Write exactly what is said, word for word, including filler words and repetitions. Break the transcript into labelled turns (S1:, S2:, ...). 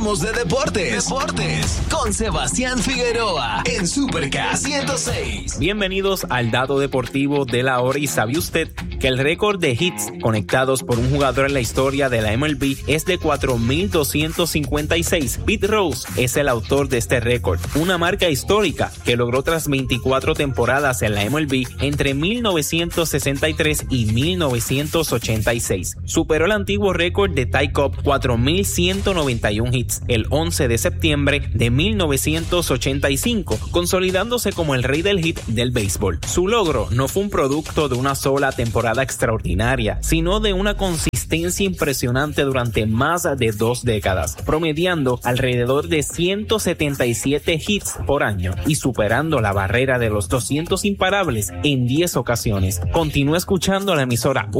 S1: Hablemos de deportes. Deportes con Sebastián Figueroa en Super K ciento seis.
S2: Bienvenidos al dato deportivo de la hora. ¿Y sabe usted que el récord de hits conectados por un jugador en la historia de la M L B es de cuatro mil doscientos cincuenta y seis? Pete Rose es el autor de este récord, una marca histórica que logró tras veinticuatro temporadas en la M L B entre mil novecientos sesenta y tres y mil novecientos ochenta y seis. Superó el antiguo récord de Ty Cobb, cuatro mil ciento noventa y uno hits, el once de septiembre de mil novecientos ochenta y cinco, consolidándose como el rey del hit del béisbol. Su logro no fue un producto de una sola temporada extraordinaria, sino de una consistencia impresionante durante más de dos décadas, promediando alrededor de ciento setenta y siete hits por año y superando la barrera de los doscientos imparables en diez ocasiones. Continúa escuchando la emisora